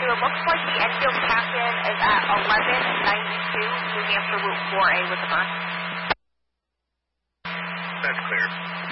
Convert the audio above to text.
It looks like the Enfield captain is at 1192 New Hampshire Route 4A with the burn. That's clear.